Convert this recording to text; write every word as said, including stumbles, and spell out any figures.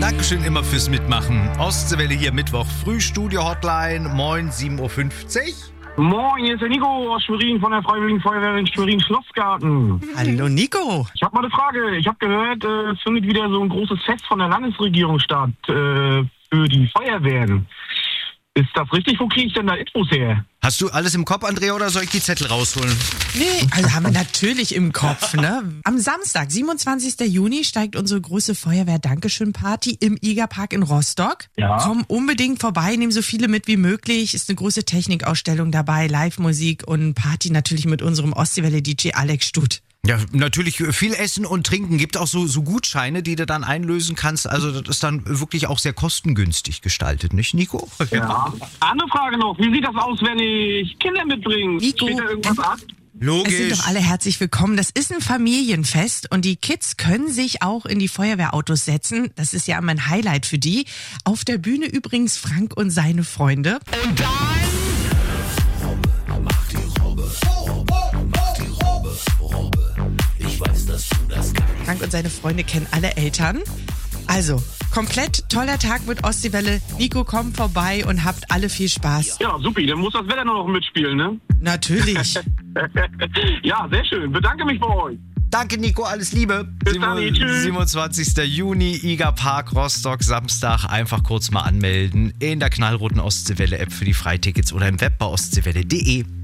Dankeschön immer fürs Mitmachen. Ostseewelle hier Mittwoch früh, Studio-Hotline, moin, sieben Uhr fünfzig. Moin, hier ist der Nico aus Schwerin von der Freiwilligen Feuerwehr in Schwerin-Schlossgarten. Hallo Nico. Ich habe mal eine Frage. Ich habe gehört, äh, es findet wieder so ein großes Fest von der Landesregierung statt äh, für die Feuerwehren. Ist das richtig? Wo kriege ich denn da Infos her? Hast du alles im Kopf, Andrea, oder soll ich die Zettel rausholen? Nee, also haben wir natürlich im Kopf, ne? Am Samstag, siebenundzwanzigsten Juni, steigt unsere große Feuerwehr-Dankeschön-Party im Igerpark in Rostock. Ja. Komm unbedingt vorbei, nehmen so viele mit wie möglich. Ist eine große Technikausstellung dabei, Live-Musik und Party natürlich mit unserem Ostseewelle-D J Alex Stutt. Ja, natürlich viel Essen und Trinken. Gibt auch so, so Gutscheine, die du dann einlösen kannst. Also das ist dann wirklich auch sehr kostengünstig gestaltet, nicht, Nico? Ja. Andere Frage noch. Wie sieht das aus, wenn ich Kinder mitbringe? Nico. Steht da irgendwas an? Logisch. Es sind doch alle herzlich willkommen. Das ist ein Familienfest und die Kids können sich auch in die Feuerwehrautos setzen. Das ist ja immer ein Highlight für die. Auf der Bühne übrigens Frank und seine Freunde. Und dann... Frank und seine Freunde kennen alle Eltern. Also, komplett toller Tag mit Ostseewelle. Nico, kommt vorbei und habt alle viel Spaß. Ja, supi. Dann muss das Wetter nur noch mitspielen, ne? Natürlich. Ja, sehr schön. Bedanke mich bei euch. Danke, Nico, alles Liebe. Bis dann, tschüss. siebenundzwanzigsten Juni, Igerpark, Rostock, Samstag. Einfach kurz mal anmelden in der knallroten Ostseewelle-App für die Freitickets oder im Web bei ostseewelle punkt de.